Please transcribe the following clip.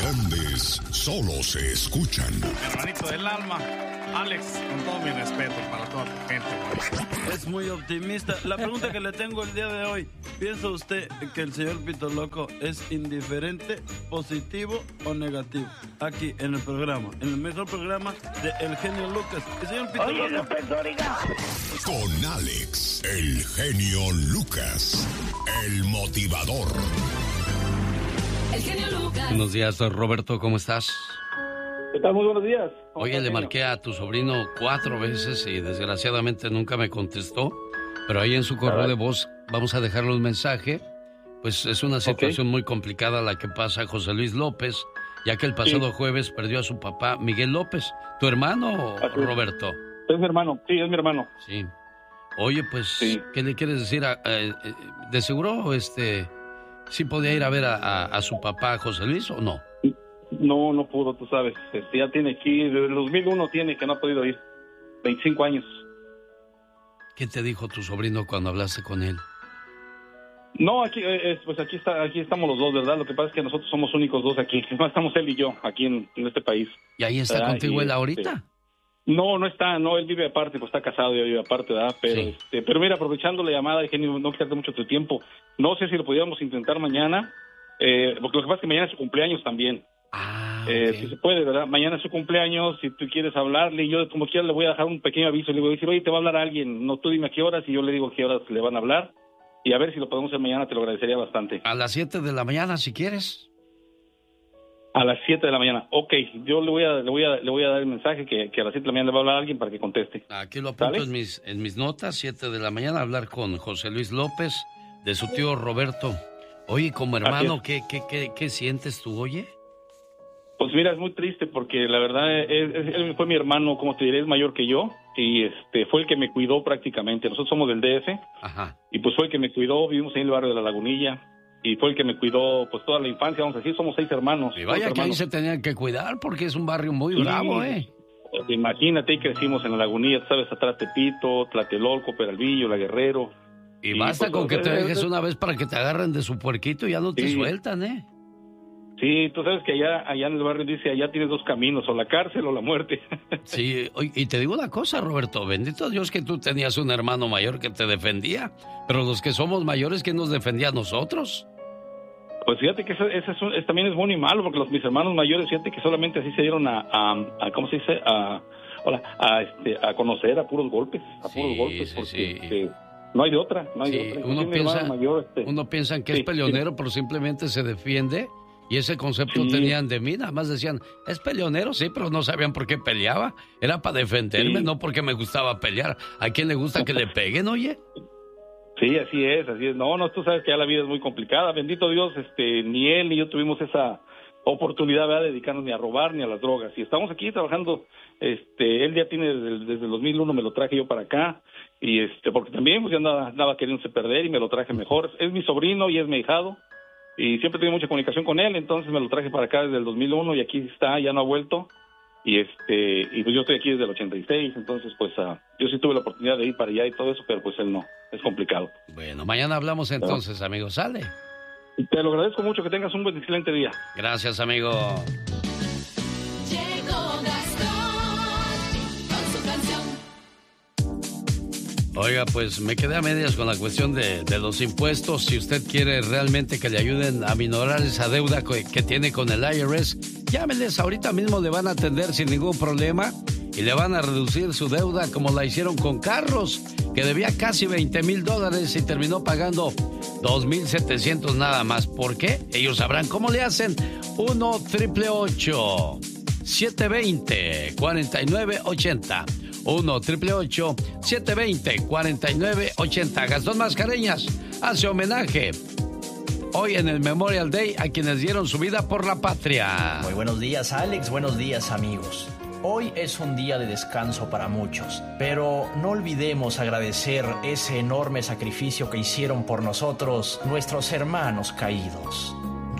grandes solo se escuchan. Hermanito del alma, Alex, con todo mi respeto para toda tu gente. Es muy optimista. La pregunta que le tengo el día de hoy, ¿piensa usted que el señor Pito Loco es indiferente, positivo o negativo? Aquí en el programa, en el mejor programa de El Genio Lucas. El señor Pito Loco. López Dóriga. Con Alex, el genio Lucas, el motivador. El genio Lucas. Buenos días, Roberto, ¿cómo estás? ¿Qué tal? Muy buenos días. Oye, le marqué a tu sobrino 4 veces y desgraciadamente nunca me contestó, pero ahí en su correo de voz vamos a dejarle un mensaje. Pues es una situación muy complicada la que pasa José Luis López, ya que el pasado jueves perdió a su papá Miguel López. ¿Tu hermano, Roberto? Es mi hermano, sí, es mi hermano. Sí. Oye, pues, ¿qué le quieres decir? ¿De seguro, sí podía ir a ver a su papá José Luis o no? No pudo, tú sabes. Ya tiene aquí, desde el 2001 tiene que no ha podido ir. 25 años. ¿Qué te dijo tu sobrino cuando hablaste con él? No, aquí estamos los dos, ¿verdad? Lo que pasa es que nosotros somos únicos dos aquí. No estamos él y yo aquí en este país. ¿Y ahí está contigo él ahorita? No está, él vive aparte, pues está casado y vive aparte, ¿verdad? Pero, pero mira, aprovechando la llamada, Eugenio, no quitarte mucho tu tiempo. No sé si lo pudiéramos intentar mañana, porque lo que pasa es que mañana es su cumpleaños también. Si se puede, ¿verdad? Mañana es su cumpleaños, si tú quieres hablarle, yo como quiera le voy a dejar un pequeño aviso, le voy a decir, oye, te va a hablar alguien, no, tú dime a qué horas, y yo le digo a qué horas le van a hablar, y a ver si lo podemos hacer mañana, te lo agradecería bastante. A las 7 de la mañana, si quieres. A las 7 de la mañana, ok, yo le voy a dar el mensaje que a las 7 de la mañana le va a hablar alguien para que conteste. Aquí lo apunto en mis notas, 7 de la mañana, hablar con José Luis López, de su tío Roberto. Oye, como hermano, ¿qué sientes tú, oye? Pues mira, es muy triste porque la verdad él fue mi hermano, como te diré, es mayor que yo y fue el que me cuidó prácticamente. Nosotros somos del DF. Ajá. Y pues fue el que me cuidó, vivimos ahí en el barrio de La Lagunilla y fue el que me cuidó pues toda la infancia, vamos a decir, somos 6 hermanos. Y vaya que ahí se tenían que cuidar porque es un barrio muy bravo, Imagínate, ahí crecimos en La Lagunilla, tú sabes, atrás Tepito, Tlatelolco, Peralvillo, La Guerrero. Y basta pues, con que te dejes una vez para que te agarren de su puerquito y ya no te sueltan, Sí, tú sabes que allá en el barrio dice, allá tienes 2 caminos, o la cárcel o la muerte. Sí, y te digo una cosa, Roberto, bendito Dios que tú tenías un hermano mayor que te defendía, pero los que somos mayores, ¿quién nos defendía a nosotros? Pues fíjate que también es bueno y malo, porque mis hermanos mayores, fíjate que solamente así se dieron a ¿cómo se dice? A conocer a puros golpes, porque no hay de otra, Uno piensa que es peleonero, pero simplemente se defiende. Y ese concepto tenían de mí, nada más decían, es peleonero, sí, pero no sabían por qué peleaba. Era para defenderme, no porque me gustaba pelear. ¿A quién le gusta que le peguen, oye? Sí, así es. No, tú sabes que ya la vida es muy complicada. Bendito Dios, ni él ni yo tuvimos esa oportunidad, ¿verdad?, de dedicarnos ni a robar ni a las drogas. Y estamos aquí trabajando, él ya tiene desde el 2001, me lo traje yo para acá. Y porque también pues ya andaba queriéndose perder y me lo traje mejor. Es mi sobrino y es mi ahijado. Y siempre tuve mucha comunicación con él, entonces me lo traje para acá desde el 2001 y aquí está, ya no ha vuelto. Y pues yo estoy aquí desde el 86, entonces pues yo sí tuve la oportunidad de ir para allá y todo eso, pero pues él no, es complicado. Bueno, mañana hablamos entonces, amigo, ¿sale? Te lo agradezco mucho, que tengas un buen, excelente día. Gracias, amigo. Oiga, pues me quedé a medias con la cuestión de los impuestos. Si usted quiere realmente que le ayuden a minorar esa deuda que tiene con el IRS, llámenles, ahorita mismo le van a atender sin ningún problema y le van a reducir su deuda como la hicieron con Carlos, que debía casi $20,000 y terminó pagando $2,700 nada más. ¿Por qué? Ellos sabrán cómo le hacen. 1-888-720-4980. 1-888-720-4980. Gastón Mascareñas hace homenaje hoy en el Memorial Day a quienes dieron su vida por la patria. Muy buenos días, Alex. Buenos días, amigos. Hoy es un día de descanso para muchos, pero no olvidemos agradecer ese enorme sacrificio que hicieron por nosotros nuestros hermanos caídos.